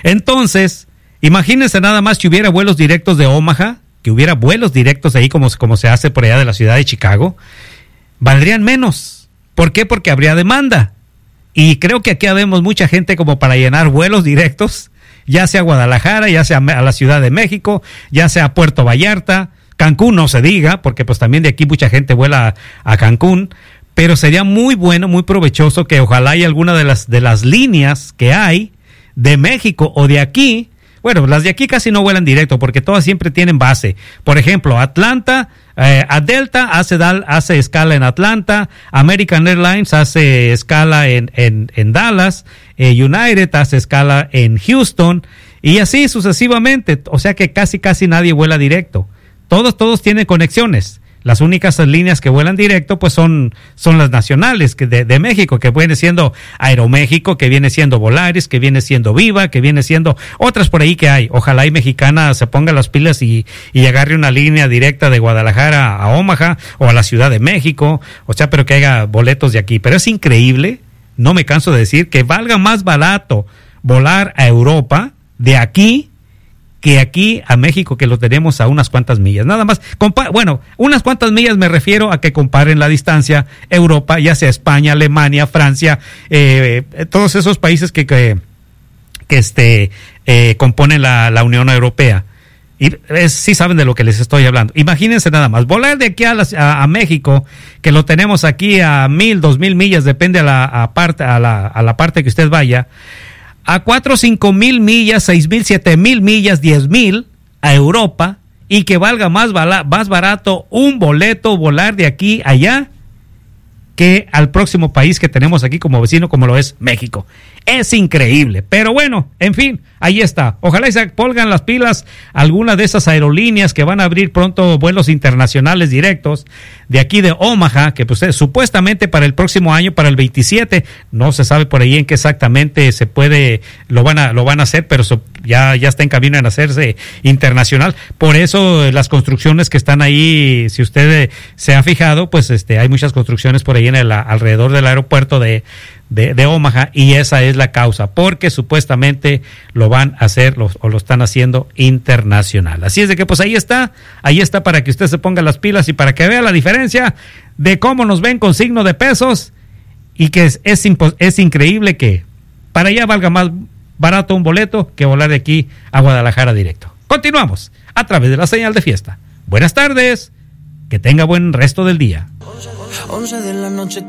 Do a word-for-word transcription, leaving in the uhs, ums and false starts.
Entonces, imagínense nada más que hubiera vuelos directos de Omaha, que hubiera vuelos directos ahí como, como se hace por allá de la ciudad de Chicago, valdrían menos. ¿Por qué? Porque habría demanda. Y creo que aquí habemos mucha gente como para llenar vuelos directos, ya sea a Guadalajara, ya sea a la Ciudad de México, ya sea a Puerto Vallarta, Cancún no se diga, porque pues también de aquí mucha gente vuela a, a Cancún, pero sería muy bueno, muy provechoso que ojalá haya alguna de las, de las líneas que hay de México o de aquí. Bueno, las de aquí casi no vuelan directo porque todas siempre tienen base. Por ejemplo, Atlanta, eh, a Delta hace, hace escala en Atlanta, American Airlines hace escala en, en, en Dallas, eh, United hace escala en Houston y así sucesivamente. O sea que casi casi nadie vuela directo. Todos, todos tienen conexiones. Las únicas líneas que vuelan directo pues son, son las nacionales que de, de México, que viene siendo Aeroméxico, que viene siendo Volaris, que viene siendo Viva, que viene siendo otras por ahí que hay. Ojalá y Mexicana se ponga las pilas y, y agarre una línea directa de Guadalajara a Omaha o a la Ciudad de México, o sea, pero que haya boletos de aquí. Pero es increíble, no me canso de decir, que valga más barato volar a Europa de aquí que aquí a México, que lo tenemos a unas cuantas millas, nada más. Compa- bueno, unas cuantas millas me refiero a que comparen la distancia Europa, ya sea España, Alemania, Francia, eh, todos esos países que, que, que este, eh, componen la, la Unión Europea. Y es, sí saben de lo que les estoy hablando. Imagínense nada más, volar de aquí a, la, a, a México, que lo tenemos aquí a mil, dos mil millas, depende a la, a parte, a la, a la parte que usted vaya, a cuatro, cinco mil millas, seis mil, siete mil millas, diez mil a Europa, y que valga más, bala, más barato un boleto volar de aquí a allá que al próximo país que tenemos aquí como vecino, como lo es México. Es increíble, pero bueno, en fin, ahí está. Ojalá y se pongan las pilas alguna de esas aerolíneas que van a abrir pronto vuelos internacionales directos de aquí de Omaha, que pues supuestamente para el próximo año, para el veintisiete, no se sabe por ahí en qué exactamente se puede, lo van a, lo van a hacer, pero ya, ya está en camino en hacerse internacional. Por eso las construcciones que están ahí, si usted se ha fijado, pues este, hay muchas construcciones por ahí en el alrededor del aeropuerto de De, de Omaha, y esa es la causa, porque supuestamente lo van a hacer lo, o lo están haciendo internacional. Así es de que pues ahí está, ahí está para que usted se ponga las pilas y para que vea la diferencia de cómo nos ven con signo de pesos, y que es, es, impo- es increíble que para allá valga más barato un boleto que volar de aquí a Guadalajara directo. Continuamos a través de la señal de fiesta. Buenas tardes, que tenga buen resto del día. once de la noche